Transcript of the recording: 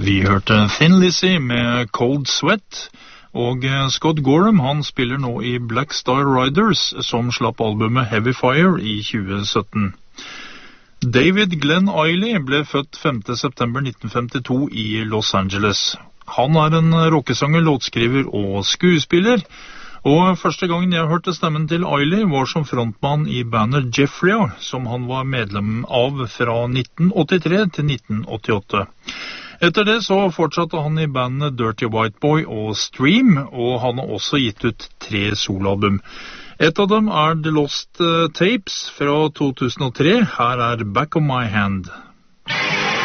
Vi hørte Thin Lizzy med Cold Sweat, og Scott Gorham han spiller nå i Black Star Riders, som slapp albumet Heavy Fire i 2017. David Glenn Eiley ble født 5. september 1952 i Los Angeles. Han er en rockesanger, låtskriver og skuespiller, og første gangen jeg hørte stemmen til Eiley var som frontmann i bandet Jeffrey, som han var medlem av fra 1983 til 1988. Etter det så fortsatte han i bandene Dirty White Boy og Stream, og han har også gitt ut 3 soloalbum. Et av dem er The Lost Tapes fra 2003. Her er Back of My Hand.